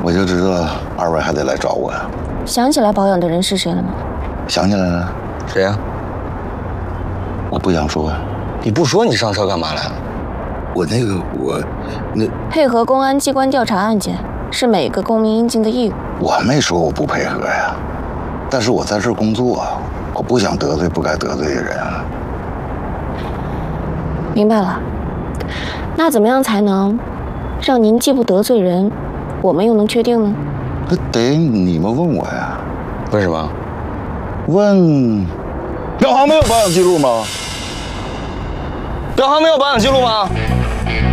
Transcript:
我就知道二位还得来找我呀。 想起来保养的人是谁了吗？ 想起来了。 谁呀？ 我不想说呀。 你不说你上车干嘛来了？ 我配合公安机关调查案件是每个公民应尽的义务。 我没说我不配合呀，但是我在这儿工作，我不想得罪不该得罪的人。 明白了。那怎么样才能让您既不得罪人，我们又能确定呢？ 那得你们问我呀。 问什么？ 问表行没有保养记录吗？ 表行没有保养记录吗？